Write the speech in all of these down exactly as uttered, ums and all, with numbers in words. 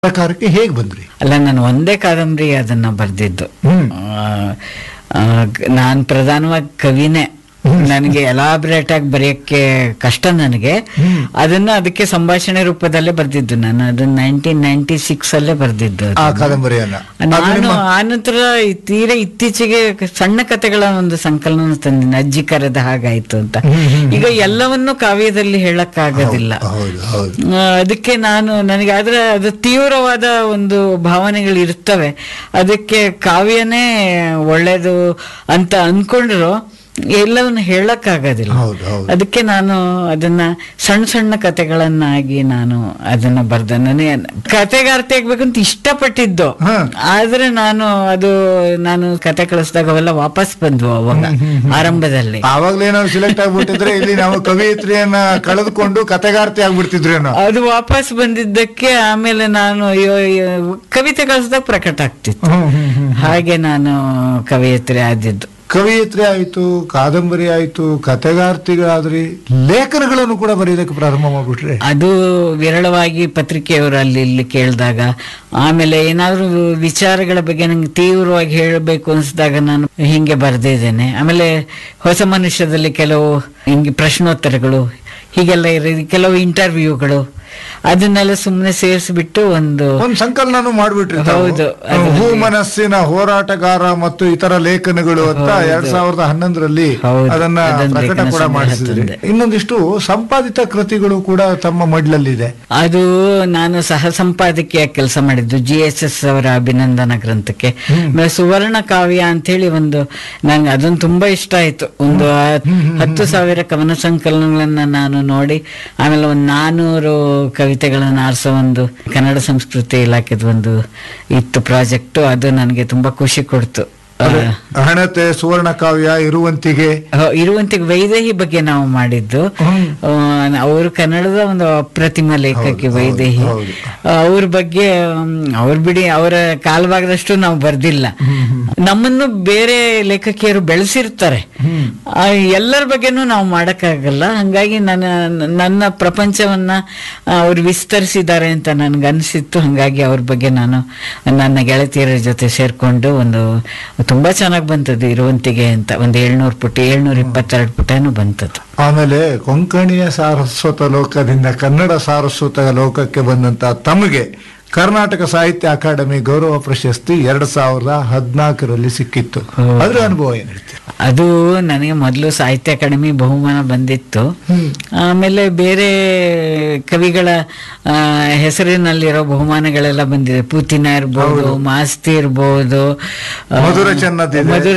ಪ್ರಕಾರಕ್ಕೆ ಹೇಗೆ ಬಂದ್ರಿ? ಅಲ್ಲ, ನಾನು ಒಂದೇ ಕಾದಂಬರಿ ಅದನ್ನ ಬರ್ದಿದ್ದು. ನಾನು ಪ್ರಧಾನವಾಗಿ ಕವಿನೇ. ನನಗೆ ಎಲಾಬ್ರೇಟ್ ಆಗಿ ಬರೆಯಕ್ಕೆ ಕಷ್ಟ. ನನಗೆ ಅದನ್ನ ಅದಕ್ಕೆ ಸಂಭಾಷಣೆ ರೂಪದಲ್ಲೇ ಬರ್ದಿದ್ದು. ನಾನು ಅದನ್ನ ನೈನ್ಟೀನ್ ನೈನ್ಟಿ ಸಿಕ್ಸ್ ಅಲ್ಲೇ ಬರ್ದಿದ್ದು ಆ ಕಾದಂಬರಿಯನ್ನ. ನಾನು ಆನಂತರ ತೀರಾ ಇತ್ತೀಚೆಗೆ ಸಣ್ಣ ಕಥೆಗಳ ಒಂದು ಸಂಕಲನ ತಂದಿನಿ, ಅಜ್ಜಿ ಕರೆದ ಹಾಗಾಯ್ತು ಅಂತ. ಈಗ ಎಲ್ಲವನ್ನೂ ಕಾವ್ಯದಲ್ಲಿ ಹೇಳಕ್ ಆಗೋದಿಲ್ಲ. ಅದಕ್ಕೆ ನಾನು ನನಗೆ ಆದ್ರೆ ಅದು ತೀವ್ರವಾದ ಒಂದು ಭಾವನೆಗಳು ಇರ್ತವೆ. ಅದಕ್ಕೆ ಕಾವ್ಯನೇ ಒಳ್ಳೇದು ಅಂತ ಅನ್ಕೊಂಡ್ರು ಎಲ್ಲವನ್ನು ಹೇಳಕ್ ಆಗೋದಿಲ್ಲ. ಅದಕ್ಕೆ ನಾನು ಅದನ್ನ ಸಣ್ಣ ಸಣ್ಣ ಕಥೆಗಳನ್ನಾಗಿ ನಾನು ಅದನ್ನ ಬರ್ದೆ. ನನಗೆ ಕಥೆಗಾರ್ತಿ ಆಗ್ಬೇಕಂತ ಇಷ್ಟಪಟ್ಟಿದ್ದು. ಆದ್ರೆ ನಾನು ಅದು ನಾನು ಕತೆ ಕಳಿಸಿದಾಗ ಅವೆಲ್ಲ ವಾಪಸ್ ಬಂದ್ವು ಅವಾಗ ಆರಂಭದಲ್ಲಿ. ಆವಾಗ್ಲೇ ನಾವು ಸಿಲೆಕ್ಟ್ ಆಗ್ಬಿಟ್ಟಿದ್ರೆ ಇಲ್ಲಿ ನಾವು ಕವಿಯತ್ರಿಯನ್ನ ಕಳೆದುಕೊಂಡು ಕಥೆಗಾರ್ತಿ ಆಗ್ಬಿಡ್ತಿದ್ರೇನೋ. ಅದು ವಾಪಸ್ ಬಂದಿದ್ದಕ್ಕೆ ಆಮೇಲೆ ನಾನು ಕವಿತೆ ಕಳಿಸಿದಾಗ ಪ್ರಕಟ ಆಗ್ತಿತ್ತು. ಹಾಗೆ ನಾನು ಕವಿಯತ್ರಿ ಆದಿದ್ದು. ಕವಿಯತ್ರಿ ಆಯ್ತು, ಕಾದಂಬರಿ ಆಯ್ತು, ಕಥೆಗಾರ್ತಿಗಳಾದ್ರಿ, ಲೇಖನಗಳನ್ನು ಕೂಡ ಬರೆಯೋದಕ್ಕೆ ಪ್ರಾರಂಭ ಮಾಡ್ಬಿಟ್ರೆ? ಅದು ವಿರಳವಾಗಿ ಪತ್ರಿಕೆಯವರು ಅಲ್ಲಿ ಇಲ್ಲಿ ಕೇಳಿದಾಗ, ಆಮೇಲೆ ಏನಾದ್ರು ವಿಚಾರಗಳ ಬಗ್ಗೆ ನಂಗೆ ತೀವ್ರವಾಗಿ ಹೇಳಬೇಕು ಅನ್ಸಿದಾಗ ನಾನು ಹಿಂಗೆ ಬರ್ದಿದ್ದೇನೆ. ಆಮೇಲೆ ಹೊಸ ಮನುಷ್ಯದಲ್ಲಿ ಕೆಲವು ಹಿಂಗೆ ಪ್ರಶ್ನೋತ್ತರಗಳು ಹೀಗೆಲ್ಲ ಇರೋದು, ಕೆಲವು ಇಂಟರ್ವ್ಯೂಗಳು, ಅದನ್ನೆಲ್ಲ ಸುಮ್ಮನೆ ಸೇರಿಸ್ಬಿಟ್ಟು ಒಂದು ಒಂದು ಸಂಕಲನ ಮಾಡ್ಬಿಟ್ರಿ. ಹೌದು, ಹೂ ಮನಸ್ಸಿನ ಹೋರಾಟಗಾರ ಮತ್ತು ಇತರ ಲೇಖನಗಳು ಅಂತ ಎರಡ್ ಸಾವಿರದ ಹನ್ನೊಂದರಲ್ಲಿ ಅದನ್ನ ಪ್ರಕಟ ಕೂಡ ಮಾಡಿಸಿದ್ರಿ. ಇನ್ನೊಂದಿಷ್ಟು ಸಂಪಾದಿತ ಕೃತಿಗಳು ಕೂಡ ತಮ್ಮ ಮಡ್ಲಲ್ಲಿದೆ. ಅದು ನಾನು ಸಹ ಸಂಪಾದಕಿಯ ಕೆಲಸ ಮಾಡಿದ್ದು ಜಿ ಎಸ್ ಎಸ್ ಅವರ ಅಭಿನಂದನಾ ಗ್ರಂಥಕ್ಕೆ. ಸುವರ್ಣ ಕಾವ್ಯ ಅಂತ ಹೇಳಿ ಒಂದು, ನಂಗೆ ಅದೊಂದು ತುಂಬಾ ಇಷ್ಟ ಆಯ್ತು. ಒಂದು ಹತ್ತು ಸಾವಿರ ಕವನ ಸಂಕಲನಗಳನ್ನ ನಾನು ನೋಡಿ, ಆಮೇಲೆ ಒಂದು ನಾನೂರು ಕವಿತೆಗಳನ್ನು ಆರಿಸೋ ಒಂದು ಕನ್ನಡ ಸಂಸ್ಕೃತಿ ಇಲಾಖೆದ ಒಂದು ಇತ್ತು ಪ್ರಾಜೆಕ್ಟ್. ಅದು ನನಗೆ ತುಂಬಾ ಖುಷಿ ಕೊಡ್ತು. ಹಣತೆ, ಸುವರ್ಣ ಕಾವ್ಯ, ಇರುವಂತಿಗೆ ಇರುವಂತಿಗೆ ವೈದೇಹಿ ಬಗ್ಗೆ ನಾವು ಮಾಡಿದ್ದು. ಅವರು ಕನ್ನಡದ ಒಂದು ಅಪ್ರತಿಮ ಲೇಖಕಿ ವೈದೇಹಿ. ಅವ್ರ ಬಗ್ಗೆ ಅವ್ರ ಬಿಡಿ ಅವರ ಕಾಲವಾಗದಷ್ಟು ನಾವು ಬರ್ದಿಲ್ಲ. ನಮ್ಮನ್ನು ಬೇರೆ ಲೇಖಕಿಯರು ಬೆಳೆಸಿರ್ತಾರೆ, ಎಲ್ಲರ ಬಗ್ಗೆನೂ ನಾವು ಮಾಡಕ್ಕಾಗಲ್ಲ. ಹಂಗಾಗಿ ನನ್ನ ನನ್ನ ಪ್ರಪಂಚವನ್ನ ಅವ್ರು ವಿಸ್ತರಿಸಿದ್ದಾರೆ ಅಂತ ನನ್ಗನ್ಸಿತ್ತು. ಹಂಗಾಗಿ ಅವ್ರ ಬಗ್ಗೆ ನಾನು ನನ್ನ ಗೆಳತಿಯರ ಜೊತೆ ಸೇರ್ಕೊಂಡು ಒಂದು ತುಂಬಾ ಚೆನ್ನಾಗಿ ಬಂತದ್ದು ಇರುವಂತಿಗೆ ಅಂತ. ಒಂದು ಏಳ್ನೂರು ಪುಟ ಏಳ್ನೂರ ಇಪ್ಪತ್ತೆರಡು ಪುಟನೂ ಬಂತದ್ದು. ಆಮೇಲೆ ಕೊಂಕಣಿಯ ಸಾರಸ್ವತ ಲೋಕದಿಂದ ಕನ್ನಡ ಸಾರಸ್ವತ ಲೋಕಕ್ಕೆ ಬಂದಂತ ತಮಗೆ ಕರ್ನಾಟಕ ಸಾಹಿತ್ಯ ಅಕಾಡೆಮಿ ಗೌರವ ಪ್ರಶಸ್ತಿ ಎರಡ್ ಸಾವಿರದ ಹದಿನಾಲ್ಕರಲ್ಲಿ ಸಿಕ್ಕಿತ್ತು. ಅದ್ರ ಅನುಭವ ಏನಿರುತ್ತೆ? ಅದು ನನಗೆ ಮೊದಲು ಸಾಹಿತ್ಯ ಅಕಾಡೆಮಿ ಬಹುಮಾನ ಬಂದಿತ್ತು. ಆಮೇಲೆ ಬೇರೆ ಕವಿಗಳ ಹೆಸರಿನಲ್ಲಿರೋ ಬಹುಮಾನಗಳೆಲ್ಲ ಬಂದಿದೆ. ಪೂತಿನ ಇರ್ಬೋದು, ಮಾಸ್ತಿ ಇರ್ಬೋದು, ಮಧುರ ಚನ್ನದ ಮಧುರ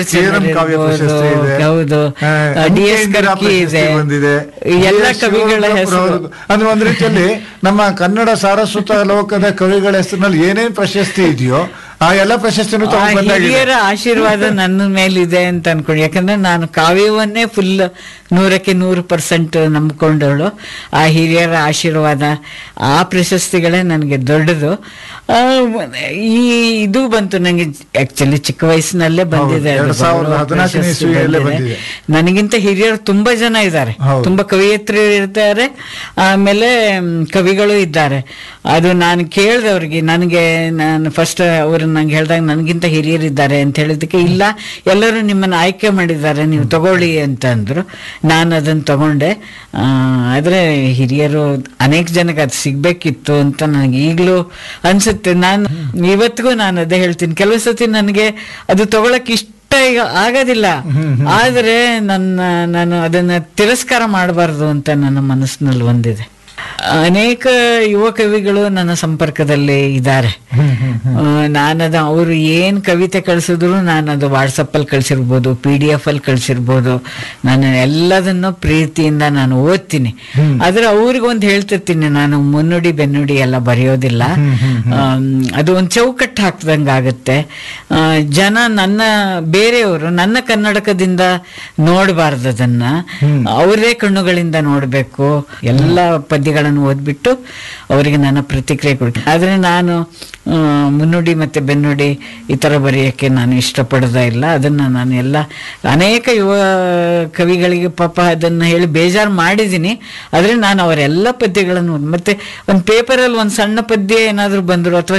ಹೌದು, ಡಿ ಎಸ್ ಕರ್ಕಿ ಇದೆ, ಎಲ್ಲ ಕವಿಗಳ ಹೆಸರು. ಅಂದ್ರೆ ಒಂದ್ ರೀತಿಯಲ್ಲಿ ನಮ್ಮ ಕನ್ನಡ ಸಾರಸ್ವತ ಲೋಕದ ಕವಿಗಳ ಹೆಸರಿನಲ್ಲಿ ಏನೇನ್ ಪ್ರಶಸ್ತಿ ಇದೆಯೋ ಆ ಎಲ್ಲ ಪ್ರಶಸ್ತಿನೂ ಹಿರಿಯರ ಆಶೀರ್ವಾದ ನನ್ನ ಮೇಲಿದೆ ಅಂತ ಅನ್ಕೊಂಡು. ಯಾಕಂದ್ರೆ ನಾನು ಕಾವ್ಯವನ್ನೇ ಫುಲ್ ನೂರಕ್ಕೆ ನೂರು ಪರ್ಸೆಂಟ್ ನಂಬ್ಕೊಂಡವಳು. ಆ ಹಿರಿಯರ ಆಶೀರ್ವಾದ, ಆ ಪ್ರಶಸ್ತಿಗಳೇ ನನಗೆ ದೊಡ್ಡದು. ಈ ಇದು ಬಂತು ನನಗೆ ಆಕ್ಚುಲಿ ಚಿಕ್ಕ ವಯಸ್ಸಿನಲ್ಲೇ ಬಂದಿದೆ. ನನಗಿಂತ ಹಿರಿಯರು ತುಂಬಾ ಜನ ಇದ್ದಾರೆ, ತುಂಬಾ ಕವಿಯತ್ರಿ ಇರ್ತಾರೆ, ಆಮೇಲೆ ಕವಿಗಳು ಇದ್ದಾರೆ. ಅದು ನಾನು ಕೇಳಿದವ್ರಿಗೆ, ನನಗೆ ನಾನು ಫಸ್ಟ್ ಅವರು ನಂಗೆ ಹೇಳಿದಾಗ ನನಗಿಂತ ಹಿರಿಯರಿದ್ದಾರೆ ಅಂತ ಹೇಳಿದಕ್ಕೆ, ಇಲ್ಲ ಎಲ್ಲರೂ ನಿಮ್ಮನ್ನು ಆಯ್ಕೆ ಮಾಡಿದ್ದಾರೆ, ನೀವು ತಗೊಳ್ಳಿ ಅಂತ ಅಂದ್ರು. ನಾನು ಅದನ್ನು ತಗೊಂಡೆ. ಆದ್ರೆ ಹಿರಿಯರು ಅನೇಕ ಜನಕ್ಕೆ ಅದು ಸಿಗ್ಬೇಕಿತ್ತು ಅಂತ ನನಗೆ ಈಗಲೂ ಅನ್ಸುತ್ತೆ. ನಾನು ಇವತ್ತಿಗೂ ನಾನು ಅದೇ ಹೇಳ್ತೀನಿ, ಕೆಲವು ಸತಿ ನನಗೆ ಅದು ತಗೊಳಕ್ ಇಷ್ಟ ಈಗ ಆಗೋದಿಲ್ಲ, ಆದ್ರೆ ನನ್ನ ನಾನು ಅದನ್ನ ತಿರಸ್ಕಾರ ಮಾಡಬಾರ್ದು ಅಂತ ನನ್ನ ಮನಸ್ಸಿನಲ್ಲಿ ಒಂದಿದೆ. ಅನೇಕ ಯುವ ಕವಿಗಳು ನನ್ನ ಸಂಪರ್ಕದಲ್ಲಿ ಇದ್ದಾರೆ. ನಾನದ ಅವರು ಏನ್ ಕವಿತೆ ಕಳ್ಸಿದ್ರು ನಾನು ಅದು ವಾಟ್ಸಪ್ ಅಲ್ಲಿ ಕಳ್ಸಿರ್ಬೋದು, ಪಿ ಡಿ ಎಫ್ ಅಲ್ಲಿ ಕಳ್ಸಿರ್ಬೋದು, ನಾನು ಎಲ್ಲದನ್ನು ಪ್ರೀತಿಯಿಂದ ನಾನು ಓದ್ತೀನಿ. ಆದ್ರೆ ಅವ್ರಿಗೆ ಒಂದು ಹೇಳ್ತಿರ್ತೀನಿ, ನಾನು ಮುನ್ನುಡಿ ಬೆನ್ನುಡಿ ಎಲ್ಲ ಬರೆಯೋದಿಲ್ಲ. ಅದು ಒಂದು ಚೌಕಟ್ಟು ಹಾಕ್ದಂಗ ಆಗುತ್ತೆ. ಜನ ನನ್ನ ಬೇರೆಯವರು ನನ್ನ ಕನ್ನಡಕದಿಂದ ನೋಡಬಾರ್ದು, ಅದನ್ನ ಅವರೇ ಕಣ್ಣುಗಳಿಂದ ನೋಡ್ಬೇಕು. ಎಲ್ಲ ಪದ್ಯಗಳನ್ನು ಓದ್ಬಿಟ್ಟು ಅವರಿಗೆ ನನ್ನ ಪ್ರತಿಕ್ರಿಯೆ ಕೊಡ್ತೀನಿ. ಆದ್ರೆ ನಾನು ಮುನ್ನುಡಿ ಮತ್ತೆ ಬೆನ್ನುಡಿ ಈ ತರ ಬರೆಯಕ್ಕೆ ನಾನು ಇಷ್ಟಪಡೋದೇ ಇಲ್ಲ. ಅದನ್ನ ನಾನು ಎಲ್ಲ ಅನೇಕ ಯುವ ಕವಿಗಳಿಗೆ ಪಾಪ ಅದನ್ನ ಹೇಳಿ ಬೇಜಾರು ಮಾಡಿದ್ದೀನಿ. ಆದ್ರೆ ನಾನು ಅವರೆಲ್ಲ ಪದ್ಯಗಳನ್ನು ಮತ್ತೆ ಒಂದು ಪೇಪರಲ್ಲಿ ಒಂದು ಸಣ್ಣ ಪದ್ಯ ಏನಾದ್ರು ಬಂದ್ರು ಅಥವಾ